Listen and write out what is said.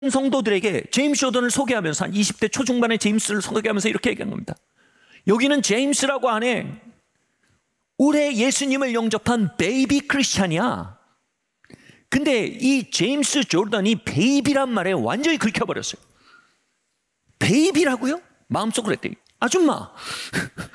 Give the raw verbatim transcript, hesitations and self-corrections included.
성도들에게 제임스 조던을 소개하면서 한 이십 대 초중반의 제임스를 소개하면서 이렇게 얘기한 겁니다. 여기는 제임스라고 안 해. 올해 예수님을 영접한 베이비 크리스찬이야. 근데 이 제임스 조던이 베이비란 말에 완전히 긁혀버렸어요. 베이비라고요? 마음속으로 했더니 아줌마